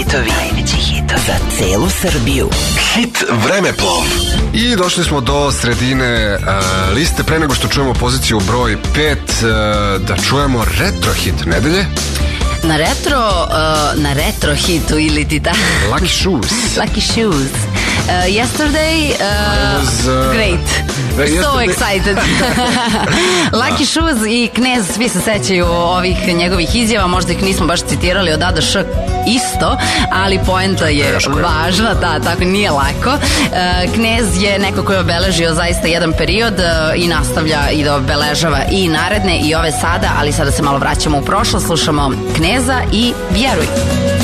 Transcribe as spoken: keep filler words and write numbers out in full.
hitovi. Najveći hitovi. Za celu Srbiju. Hit vremeplov. I došli smo do sredine uh, liste. Pre nego što čujemo poziciju broj pet, uh, da čujemo retro hit nedelje. Na retro, uh, na retro hitu ili ti ta... Lucky Shoes. Lucky Shoes. Uh, yesterday, uh, was, uh, great. yesterday. So excited. Lucky Shoes i Knez, svi se sećaju ovih njegovih izjava, možda ih nismo baš citirali od A do Š isto, ali poenta je važna, da, tako nije lako. Uh, Knez je neko koji je obeležio zaista jedan period uh, i nastavlja i da obeležava i naredne i ove sada, ali sada se malo vraćamo u prošlost, slušamo Kneza i Vjeruj.